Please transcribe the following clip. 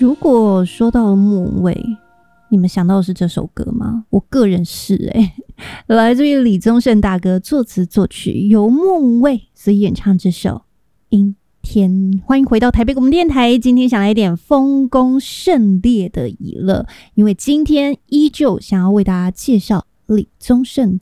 如果说到了莫文蔚，你们想到的是这首歌吗？我个人是来自于李宗盛大哥作词作曲，由莫文蔚所演唱这首《阴天》。欢迎回到台北广播电台，今天想来一点丰功盛烈的娱乐，因为今天依旧想要为大家介绍李宗盛